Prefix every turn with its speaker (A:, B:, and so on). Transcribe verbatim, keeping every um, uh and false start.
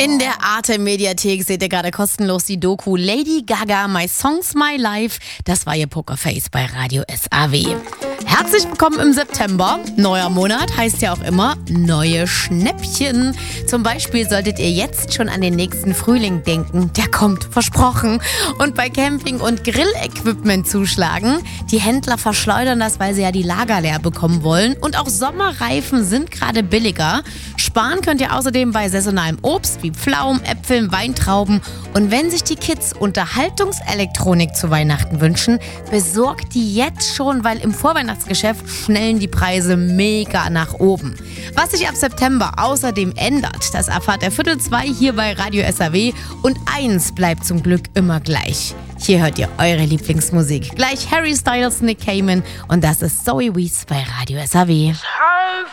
A: In der Arte-Mediathek seht ihr gerade kostenlos die Doku Lady Gaga, My Songs, My Life. Das war ihr Pokerface bei Radio S A W. Herzlich willkommen im September. Neuer Monat heißt ja auch immer neue Schnäppchen. Zum Beispiel solltet ihr jetzt schon an den nächsten Frühling denken. Der kommt, versprochen. Und bei Camping- und Grillequipment zuschlagen. Die Händler verschleudern das, weil sie ja die Lager leer bekommen wollen. Und auch Sommerreifen sind gerade billiger. Sparen könnt ihr außerdem bei saisonalem Obst wie Pflaumen, Äpfeln, Weintrauben. Und wenn sich die Kids Unterhaltungselektronik zu Weihnachten wünschen, besorgt die jetzt schon, weil im Vorweihnachtsgeschäft schnellen die Preise mega nach oben. Was sich ab September außerdem ändert, das erfahrt ihr Viertel zwei hier bei Radio S A W. Und eins bleibt zum Glück immer gleich. Hier hört ihr eure Lieblingsmusik. Gleich Harry Styles, Nick Cayman und das ist Zoe Wees bei Radio S A W.